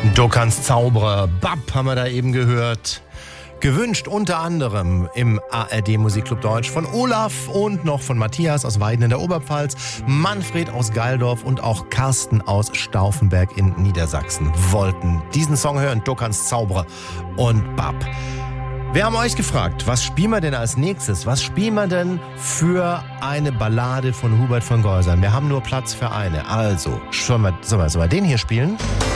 Du kannst Zauberer, Bab haben wir da eben gehört. Gewünscht unter anderem im ARD Musikclub Deutsch von Olaf und noch von Matthias aus Weiden in der Oberpfalz, Manfred aus Geildorf und auch Carsten aus Stauffenberg in Niedersachsen wollten diesen Song hören. Du kannst Zauberer und Bab. Wir haben euch gefragt, was spielen wir denn als nächstes? Was spielen wir denn für eine Ballade von Hubert von Geusern? Wir haben nur Platz für eine. Also, sollen wir den hier spielen?